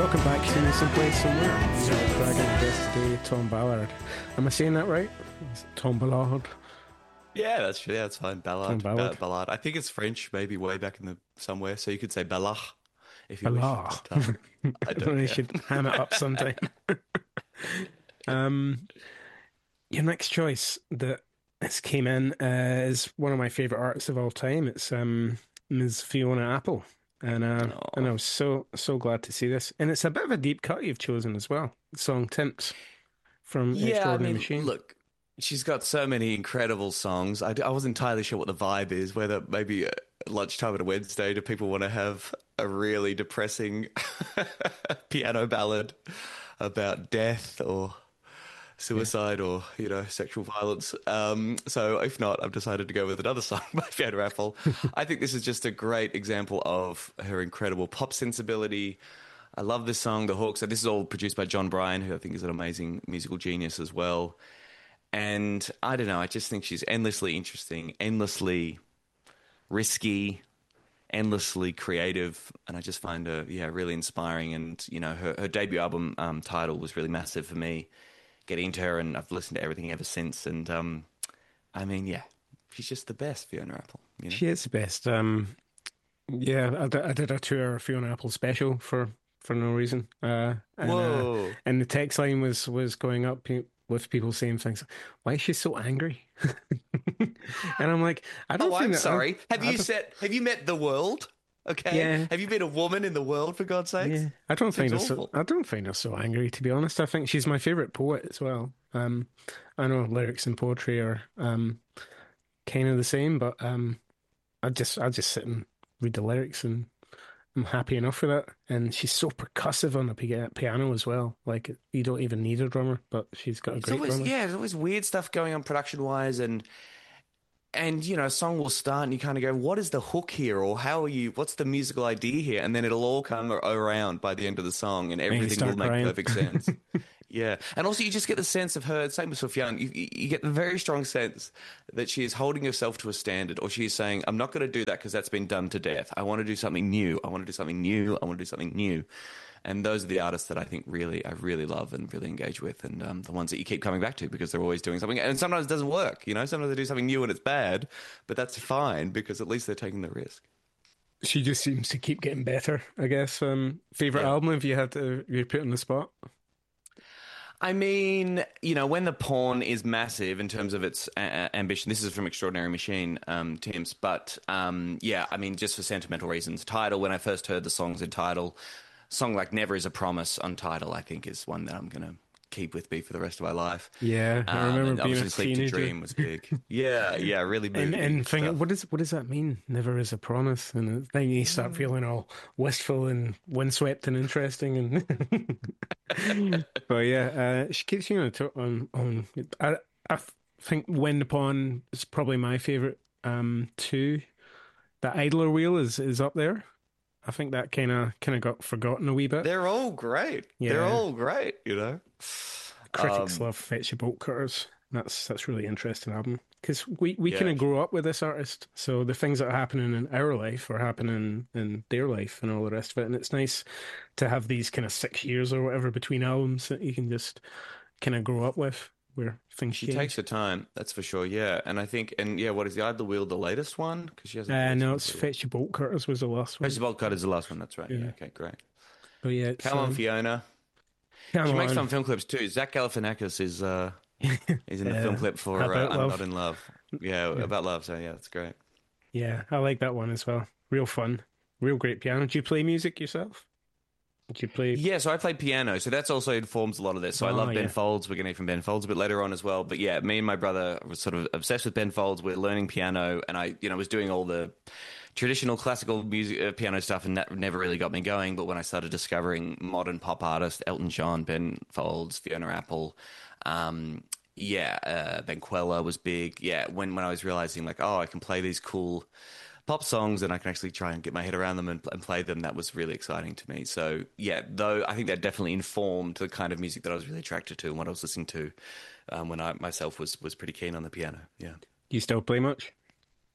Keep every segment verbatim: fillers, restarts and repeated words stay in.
Welcome back to Someplace Somewhere. We have a cracking guest today, Tom Ballard. Am I saying that right? Is it Tom Ballard? Yeah, that's yeah, that's fine. Tom Ballard, ba- Ballard? Ballard. I think it's French, maybe way back in the somewhere. So you could say Ballard if you wish, Ballard. but um, I I don't don't know, you care. should ham it up sometime. Um, your next choice that this came in uh, is one of my favorite artists of all time. It's um Miss Fiona Apple. And uh, and I Oh, was so so glad to see this. And it's a bit of a deep cut you've chosen as well. The song Timps from yeah. I Extraordinary mean, Machine. look, she's got so many incredible songs. I, d- I wasn't entirely sure what the vibe is. Whether maybe uh, lunchtime on a Wednesday, do people want to have a really depressing piano ballad about death or Yeah. suicide or you know sexual violence. Um, so if not, I've decided to go with another song by Fiona Apple. I think this is just a great example of her incredible pop sensibility. I love this song, The Hook. So this is all produced by John Bryan, who I think is an amazing musical genius as well. And I don't know, I just think she's endlessly interesting, endlessly risky, endlessly creative, and I just find her, yeah, really inspiring. And you know, her, her debut album um, title was really massive for me. Getting into her, and I've listened to everything ever since. And um, I mean, yeah, she's just the best, Fiona Apple. You know? She is the best. Um, yeah, I, d- I did a two-hour Fiona Apple special for for no reason. Uh, and uh, Whoa! and the text line was was going up pe- with people saying things. Why is she so angry? And I'm like, I don't Oh, think I'm that. I, sorry. Have I you don't, set? Have you met the world? Okay. yeah, Have you been a woman in the world for God's sakes? yeah. I don't Seems find her so. awful. I don't find her so angry, to be honest. I think she's my favorite poet as well. Um, I know lyrics and poetry are um kind of the same, but um, I just I just sit and read the lyrics and I'm happy enough with it. And she's so percussive on the pi- piano as well. Like you don't even need a drummer, but she's got a It's great always drummer. yeah, there's always weird stuff going on production wise, and and you know, a song will start and you kind of go, what is the hook here, or how are you? What's the musical idea here? And then it'll all come around by the end of the song, and And you everything will start make crying. perfect sense. Yeah, and also you just get the sense of her. Same with Sufjan. You, you you get the very strong sense that she is holding herself to a standard, or she is saying, "I'm not going to do that because that's been done to death. I want to do something new. I want to do something new. I want to do something new." And those are the artists that I think really, I really love and really engage with, and um, the ones that you keep coming back to because they're always doing something. And sometimes it doesn't work. You know, sometimes they do something new and it's bad, but that's fine because at least they're taking the risk. She just seems to keep getting better, I guess. Um, favorite Yeah. album if you had to you put on the spot? I mean, you know, when the porn is massive in terms of its uh, ambition, this is from Extraordinary Machine, um, Tim's, but um, yeah, I mean, just for sentimental reasons. Title, when I first heard the songs in Title, song like Never Is a Promise on Title, I think is one that I'm going to keep with me for the rest of my life. Yeah, I Um, remember and being a obviously Sleep to teenager. Dream was big. Yeah, yeah, really And moody and think, stuff. what does what does that mean? Never is a promise, and then you start feeling all wistful and windswept and interesting, and but yeah, uh, she keeps you on to- on on. I I think Wind Upon is probably my favorite. Um, too. The Idler Wheel is is up there. I think that kind of kind of got forgotten a wee bit. They're all great. They're Yeah, all great, you know? critics Um, love Fetch Your Bolt Cutters. That's that's really interesting album because we we kind yeah, of grow up with this artist, so the things that are happening in our life are happening in their life and all the rest of it. And it's nice to have these kind of six years or whatever between albums that you can just kind of grow up with, where things she takes change. her time, that's for sure. Yeah, and I think, and yeah, what is the Idle Wheel, the latest one? Because she hasn't Uh, released no, one it's for a while. Fetch Your Bolt Cutters was the last one. Festival Cut is the last one. That's right. Yeah. Yeah, Okay. Great. but yeah, it's Come on, um, Fiona. come She makes on, fun film clips too. Zach Galifianakis is uh is in the film yeah, clip for uh, about "I'm Not love. in Love." Yeah, Yeah, about love. So yeah, that's great. yeah, I like that one as well. Real fun, real great piano. Do you play music yourself? Do you play? Yeah, so I played piano, so that's also informs a lot of this. So I Oh love Ben yeah. Folds. We're going to hear from Ben Folds a bit later on as well. But yeah, me and my brother were sort of obsessed with Ben Folds. We're learning piano, and I, you know, was doing all the traditional classical music, uh, piano stuff, and that never really got me going. But when I started discovering modern pop artists, Elton John, Ben Folds, Fiona Apple, um, yeah, uh, Ben Queller was big. Yeah, when when I was realizing like, oh, I can play these cool pop songs and I can actually try and get my head around them and, and play them. That was really exciting to me. So yeah, though I think that definitely informed the kind of music that I was really attracted to and what I was listening to um, when I myself was was pretty keen on the piano. Yeah. Do you still play much?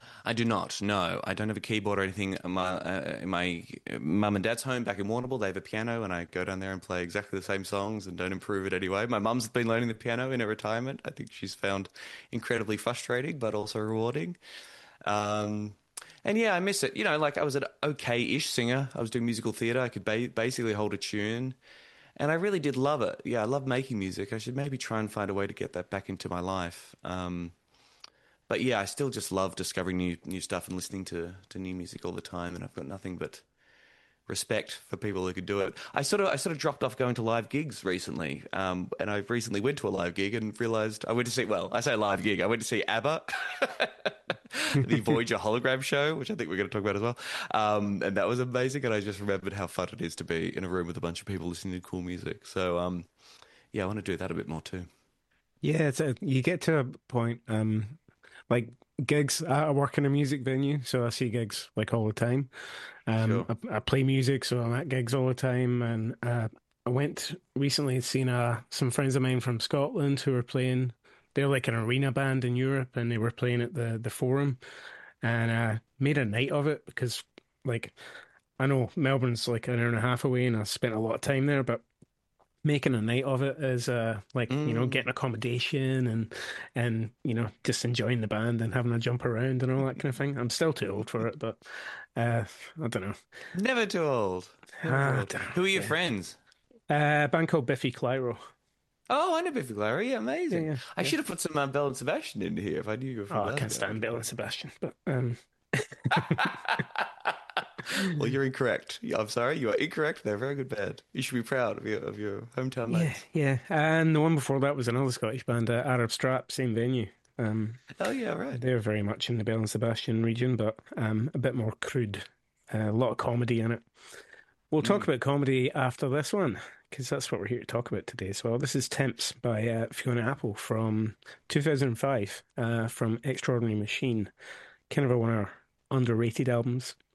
I do not. No, I don't have a keyboard or anything. My uh, in my uh, mum and dad's home back in Warrnambool, they have a piano, and I go down there and play exactly the same songs and don't improve it anyway. My mum's been learning the piano in her retirement. I think she's found incredibly frustrating, but also rewarding. Um, and yeah, I miss it. You know, like I was an okay-ish singer. I was doing musical theatre. I could ba basically hold a tune, and I really did love it. Yeah, I love making music. I should maybe try and find a way to get that back into my life. Um, but yeah, I still just love discovering new new stuff and listening to to new music all the time. And I've got nothing but respect for people who could do it. I sort of I sort of dropped off going to live gigs recently, um, and I recently went to a live gig and realized I went to see. Well, I say live gig. I went to see ABBA, the Voyager hologram show, which I think we're going to talk about as well. Um, and that was amazing. And I just remembered how fun it is to be in a room with a bunch of people listening to cool music. So um, yeah, I want to do that a bit more too. Yeah, it's a, you get to a point, um, like gigs. I I work in a music venue, so I see gigs like all the time. Um, Sure. I, I play music, so I'm at gigs all the time. And uh, I went recently and seen uh, some friends of mine from Scotland who were playing. They're like an arena band in Europe, and they were playing at the the Forum, and uh, made a night of it because, like, I know Melbourne's like an hour and a half away, and I spent a lot of time there, but making a night of it is uh like you know Mm, getting accommodation and and you know just enjoying the band and having a jump around and all that kind of thing. I'm still too old for it, but uh I don't know. never too old. Never too Ah, I old. don't know. Who are your Yeah. friends? Uh, a band called Biffy Clyro. Oh, I know Biffy Clyro. Yeah, Yeah, amazing. yeah, I yeah. should have put some uh, Belle and Sebastian in here if I knew you were Oh, from I can't Glasgow. stand Bill and Sebastian, but um, Well, you're incorrect. Yeah, I'm sorry, you are incorrect. They're a very good band. You should be proud of your of your hometown yeah, mates. yeah. And the one before that was another Scottish band, uh, Arab Strap, same venue. Um, Oh yeah, right. they're very much in the Bell and Sebastian region, but um, a bit more crude. Uh, a lot of comedy in it. We'll talk Mm. about comedy after this one, because that's what we're here to talk about today as well. This is Temps by uh, Fiona Apple from two thousand five, uh, from Extraordinary Machine. Kind of one of our underrated albums.